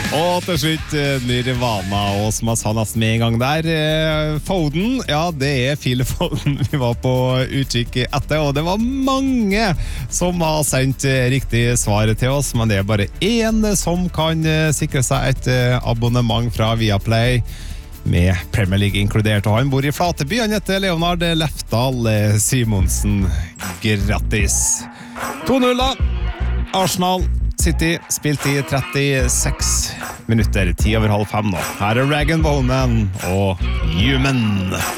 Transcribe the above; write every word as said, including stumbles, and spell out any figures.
Og til slutt Nirvana, og som jeg sa nesten med en gang der, Foden, ja, det er Phil Foden vi var på utkikk etter, og det var mange som har sendt riktig svaret til oss, men det er bare en som kan sikre seg et abonnement fra Viaplay, med Premier League inkludert, og han bor i Flateby. Han heter Leonard Lefdal Simonsen. Grattis! to null da. Arsenal City spilt i trettiseks minutter, ti over halv fem nå. Her er Rag and Bone Man og Human.